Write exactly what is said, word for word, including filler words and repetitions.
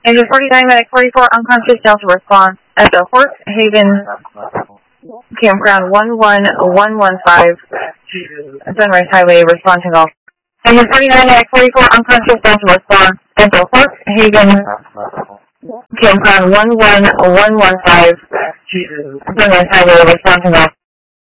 Engine forty-nine, medic forty-four, unconscious, Delta response at the Horse Haven Campground one one one one five, Sunrise Highway, respond to call. Engine forty-nine, medic forty-four, unconscious, Delta response at the Horse Haven Campground one one one one five, Sunrise Highway, respond to call.